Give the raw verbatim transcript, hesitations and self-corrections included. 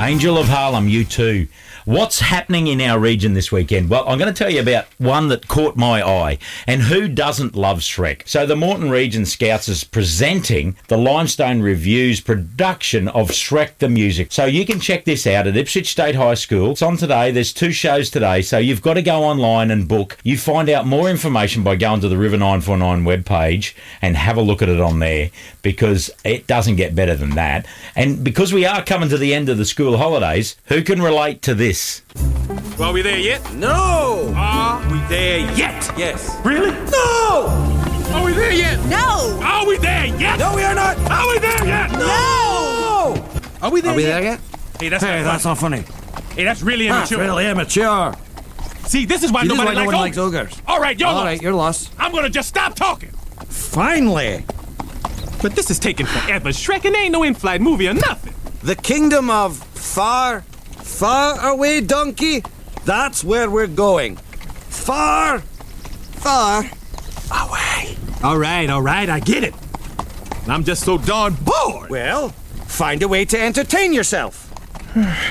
Angel of Harlem, you too. What's happening in our region this weekend? Well, I'm going to tell you about one that caught my eye. And who doesn't love Shrek? So the Moreton Region Scouts is presenting the Limestone Review's production of Shrek the Music. So you can check this out at Ipswich State High School. It's on today. There's two shows today. So you've got to go online and book. You find out more information by going to the River nine four nine webpage and have a look at it on there, because it doesn't get better than that. And because we are coming to the end of the school holidays, who can relate to this? Well, are we there yet? No! Are we there yet? Yes. Really? No! Are we there yet? No! Are we there yet? No, we are not! Are we there yet? No! Are we there Are we yet? there yet? Hey, that's Hey, not that's not funny. Hey, that's really That's immature. really immature. See, this is why See, this is nobody why no one likes likes ogres. All right, you're All lost. right, you're lost. I'm gonna just stop talking. Finally! But this is taking forever. Shrek, and ain't no in-flight movie or nothing. The kingdom of far, far away donkey. That's where we're going. Far, far away. All right, all right, I get it. I'm just so darn bored. Well, find a way to entertain yourself.